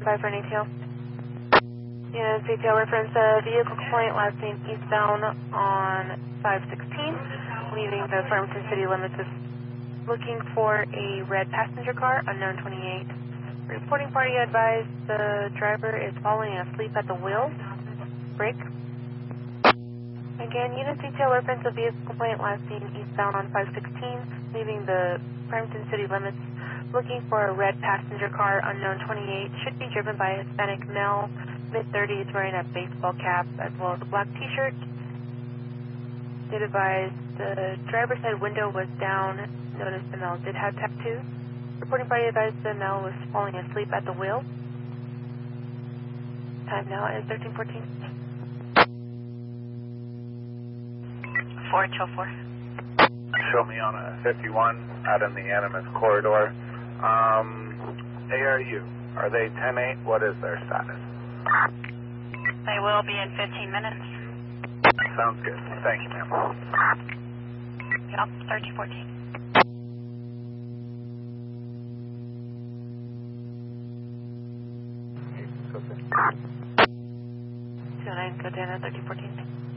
5 for an ATL. Units ATL reference vehicle complaint last seen eastbound on 516, leaving the Farmington city limits of looking for a red passenger car, unknown 28. Reporting party advised the driver is falling asleep at the wheel. Brake. Again, unit detail reference of vehicle complaint last seen eastbound on 516, leaving the Farmington city limits, looking for a red passenger car, unknown 28, should be driven by a Hispanic male, mid-30s, wearing a baseball cap as well as a black t-shirt. Did advise the driver's side window was down. Notice the male did have tattoos. Reporting party advised the male was falling asleep at the wheel. Time now is 13:14. 4 Show me on a 51 out in the Animas corridor. ARU, are they 10-8? What is their status? They will be in 15 minutes. Sounds good. Thank you, ma'am. Yep, 1314. Go 9, go down at 1314.